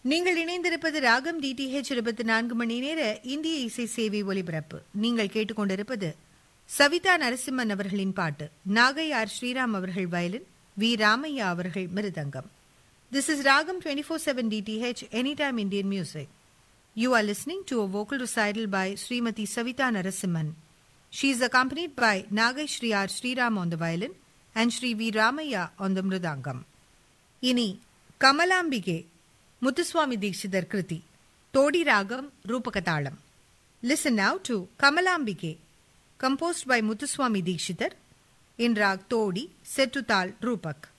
நீங்கள் இணைந்திருப்பது ராகம் டிடிஹெச் 24 மணி நேர இந்திய இசை சேவை ஒலிபரப்பு. நீங்கள் கேட்டுக்கொண்டிருப்பது சவிதா நரசிம்மன் அவர்களின் பாட்டு. நாகை ஆர் ஸ்ரீராம் அவர்கள் வயலின், வி ராமையா அவர்கள் மிருதங்கம். This is Ragam 24/7 DTH Anytime Indian Music. You are listening to a vocal recital by Srimati Savita Narasimhan. She is accompanied by Nagai Shri R. Sriram on the violin and Shri V. Ramaya on the mridangam. Ini Kamalambike Muthuswami Dikshidhar Kriti Todi Ragam Rupakatalam. Listen now to Kamalambike, composed by Muthuswami Dikshidhar in Rag Todi set to Tal Rupak.